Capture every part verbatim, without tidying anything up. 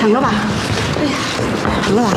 疼了吧？哎呀，疼了吧？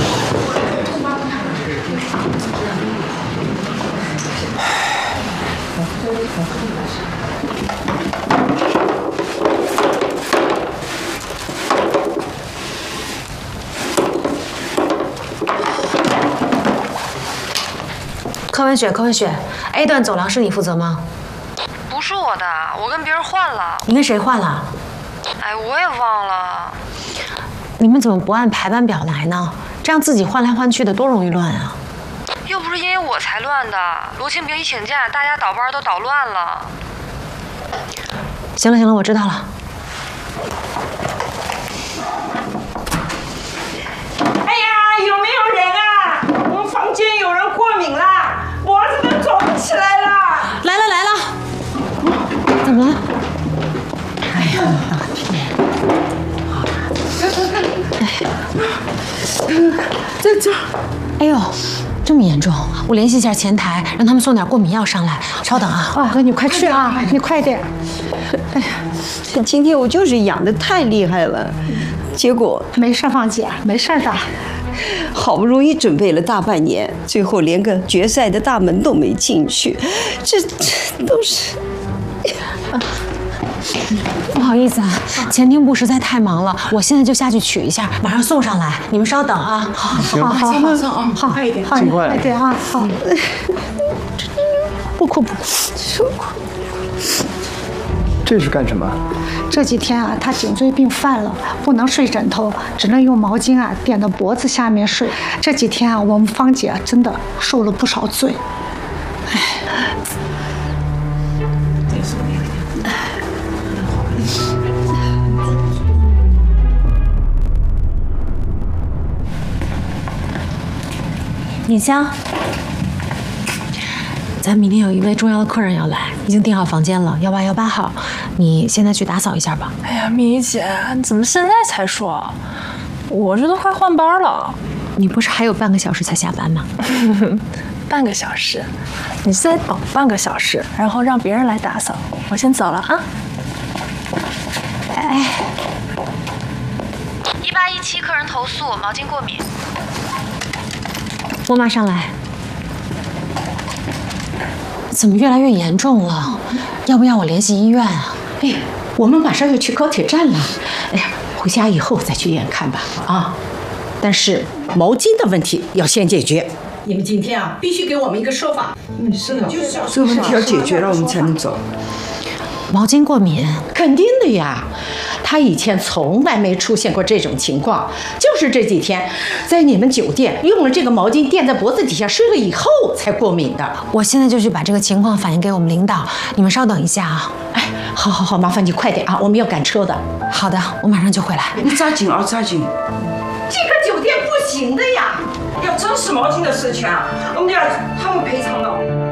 柯文雪，柯文雪 ，A 段走廊是你负责吗？ 不是我的，我跟别人换了。 你跟谁换了？ 哎，我也忘了。 你们怎么不按排班表来呢？这样自己换来换去的，多容易乱啊！ 又不是因为我才乱的，罗清平一请假，大家倒班都捣乱了。 行了行了，我知道了。 哎呀，有没有人啊？我们房间有人过敏啦，脖子都肿起来了。 来了来了，怎么了？ 哎呀，大天！在这儿。 哎呦，这么严重！我联系一下前台，让他们送点过敏药上来。稍等啊！ 啊，哥，你快去啊！你快点！ 哎呀，今天我就是养的太厉害了，结果没事，芳姐，没事的。 好不容易准备了大半年，最后连个决赛的大门都没进去，这这都是…… 不好意思啊，前厅部实在太忙了，我现在就下去取一下，马上送上来。你们稍等啊。 好，好，好，好，好，好，快一点，好，快点啊！好，不哭不哭，不哭。 这是干什么？ 这几天啊，他颈椎病犯了，不能睡枕头，只能用毛巾啊垫到脖子下面睡。这几天啊，我们芳姐真的受了不少罪。哎。 尹香，咱明天有一位重要的客人要来，已经订好房间了，幺八幺八号。你现在去打扫一下吧。 哎呀，米姐，你怎么现在才说？我这都快换班了。 你不是还有半个小时才下班吗？ 半个小时，你再等半个小时，然后让别人来打扫。我先走了啊。 哎， 一八一七客人投诉毛巾过敏。 我马上来。怎么越来越严重了？要不要我联系医院啊？ 哎，我们马上要去高铁站了。哎呀，回家以后再去医院看吧。啊，但是毛巾的问题要先解决。你们今天啊，必须给我们一个说法。 嗯，是的，就是这个问题要解决了，我们才能走。 毛巾过敏， 肯定的呀。他以前从来没出现过这种情况，就是这几天在你们酒店用了这个毛巾垫在脖子底下睡了以后才过敏的。 我现在就去把这个情况反映给我们领导，你们稍等一下啊。 哎，好好好，麻烦你快点啊，我们要赶车的。 好的，我马上就回来。 你抓紧啊，抓紧！ 这个酒店不行的呀，要真是毛巾的事情啊，我们要他们赔偿的。